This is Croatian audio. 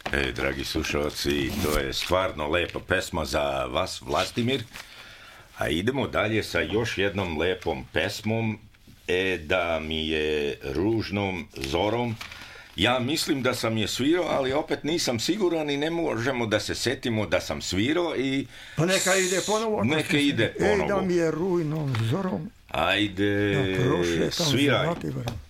Dragi slušalci, to je stvarno lepa pesma za vas, Vlastimir. A idemo dalje sa još jednom lepom pesmom, da mi je ružnom zorom. Ja mislim da sam je svirao, ali opet nisam siguran i ne možemo da se setimo da sam svirao i... Pa neka ide ponovo. Neka ide ponovo. Da mi je rujnom zorom. Ajde, sviraj.